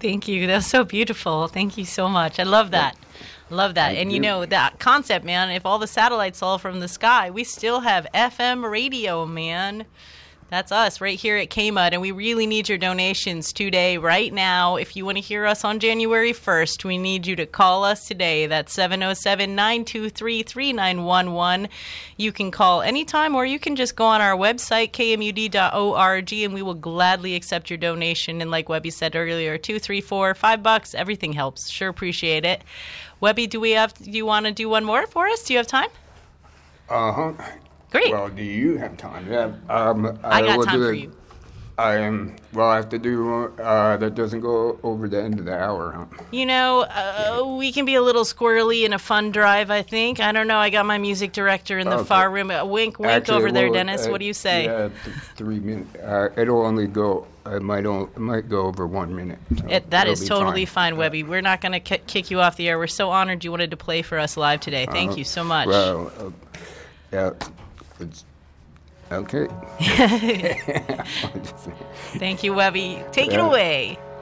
Thank you. That was so beautiful. Thank you so much. I love that. Love that. And you know, that concept, man, if all the satellites fall from the sky, we still have FM radio, man. That's us right here at KMUD, and we really need your donations today, right now. If you want to hear us on January 1st, we need you to call us today. That's 707-923-3911. You can call anytime, or you can just go on our website, kmud.org, and we will gladly accept your donation. And like Webby said earlier, $2, $3, $4, $5, everything helps. Sure appreciate it. Webby, do you want to do one more for us? Do you have time? Uh-huh. Great. Well, do you have time? Yeah. I got time for you. I have to do that doesn't go over the end of the hour, huh? You know, we can be a little squirrely in a fun drive, I think. I don't know. I got my music director in the far room. Wink, wink. Actually, over there, Dennis. What do you say? Yeah, 3 minutes. It'll only go. It might go over 1 minute. So that is totally fine, Webby. We're not going to kick you off the air. We're so honored you wanted to play for us live today. Thank you so much. Well, yeah. It's okay. Thank you, Webby. Take it away.